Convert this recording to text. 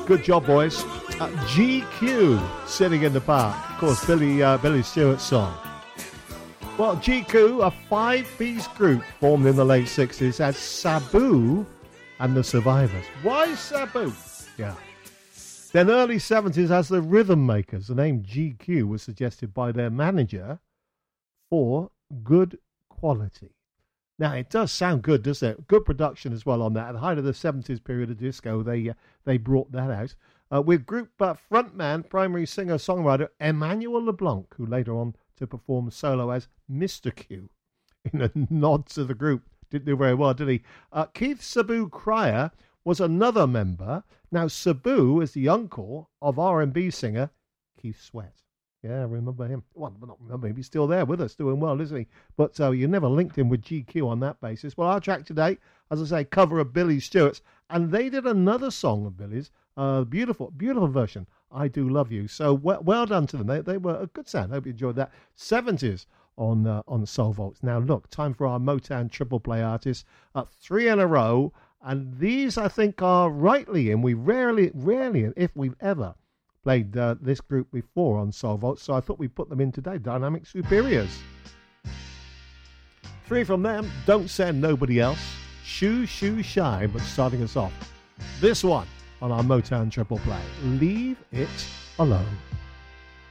Good job, boys. GQ, Sitting in the Park. Of course, Billy Stewart's song. Well, GQ, a five-piece group formed in the late 60s as Sabu and the Survivors. Why Sabu? Yeah. Then early 70s as the Rhythm Makers. The name GQ was suggested by their manager for good quality. Now, it does sound good, doesn't it? Good production as well on that. At the height of the 70s period of disco, they brought that out. With group frontman, primary singer-songwriter Emmanuel LeBlanc, who later on to perform solo as Mr. Q, in a nod to the group. Didn't do very well, did he? Keith Sabu Cryer was another member. Now, Sabu is the uncle of R&B singer Keith Sweat. Yeah, remember him. Well, not remember him. He's still there with us, doing well, isn't he? But you never linked him with GQ on that basis. Well, our track today, as I say, cover of Billy Stewart's, and they did another song of Billy's, beautiful, beautiful version, I Do Love You. So well done to them. They were a good sound. Hope you enjoyed that. 70s on Soul Vaults. Now, look, time for our Motown triple play artists. 3 in a row, and these, I think, are rightly in. We rarely, if we've ever played this group before on Soul Vaults, so I thought we'd put them in today. Dynamic Superiors. 3 from them, Don't Send Nobody Else, Shoo Shoo Shine, but starting us off, this one on our Motown triple play, Leave It Alone.